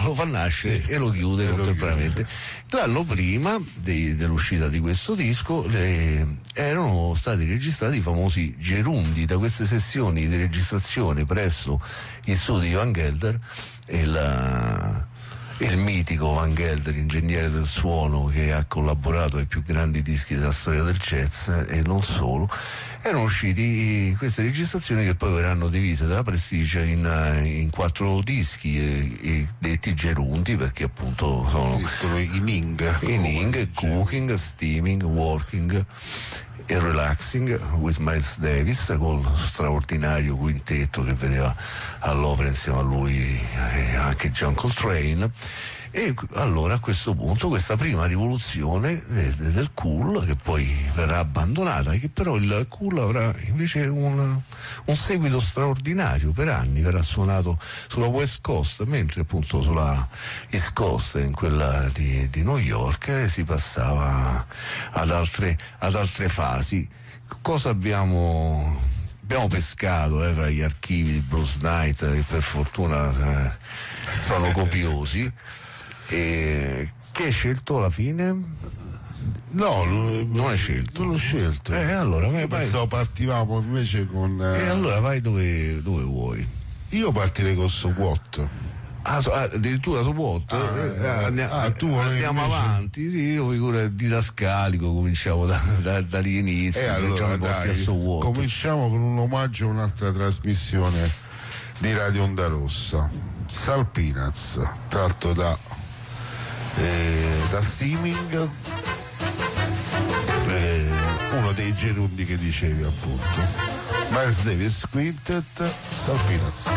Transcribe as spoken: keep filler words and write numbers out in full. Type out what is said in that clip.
lo fa nascere sì, e lo chiude e contemporaneamente. Lo chiude. L'anno prima de, dell'uscita di questo disco le, erano stati registrati i famosi gerundi da queste sessioni di registrazione presso gli studi di Van Gelder e la il mitico Van Gelder, ingegnere del suono che ha collaborato ai più grandi dischi della storia del jazz e non solo. Erano usciti queste registrazioni che poi verranno divise dalla Prestige in, in quattro dischi e, e detti gerundi, perché appunto sono i Ning, i Ning, Cooking, Steaming, Working e Relaxing with Miles Davis, col straordinario quintetto che vedeva all'opera insieme a lui e anche John Coltrane. E allora a questo punto questa prima rivoluzione del, del cool, che poi verrà abbandonata, che però il cool avrà invece un, un seguito straordinario per anni, verrà suonato sulla West Coast, mentre appunto sulla East Coast, in quella di, di New York, si passava ad altre, ad altre fasi. Cosa abbiamo abbiamo pescato eh, fra gli archivi di Bruce Knight, che per fortuna eh, sono copiosi. E che hai scelto alla fine? No, non, non hai scelto. Non l'ho scelto. Eh, allora vai, vai. Pensavo partivamo invece con. E eh, allora vai dove, dove vuoi. Io partirei con So What. Ah, so, ah, addirittura So What? Ah, eh, andiamo, ah, tu andiamo invece... avanti. Sì, io figura didascalico, cominciavo da, da, dall'inizio. E eh, allora dai, So What. cominciamo con un omaggio a un'altra trasmissione di Radio Onda Rossa, Sal Peanuts, tratto da Eh, da Steaming, eh, uno dei gerundi che dicevi appunto, Miles Davis Quintet, Sal Peanuts.